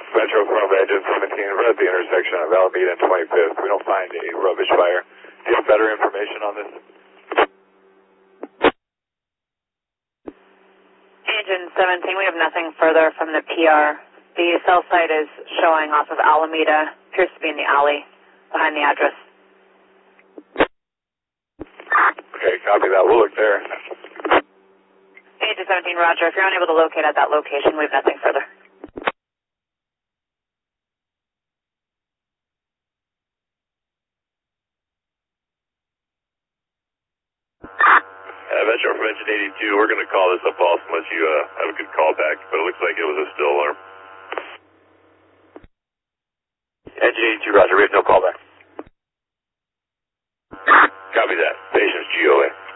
Metro from Engine 17, we're at the intersection of Alameda and 25th. We don't find a rubbish fire. Do you have better information on this? Engine 17, we have nothing further from the PR. The cell site is showing off of Alameda, appears to be in the alley behind the address. Okay, copy that. We'll look there. Engine 17, roger. If you're unable to locate at that location, we have nothing further. Metro from Engine 82, we're going to call this a false unless you have a good callback, but it looks like it was a still alarm. Engine 82, roger, we have no callback. Copy that. Patient's GOA.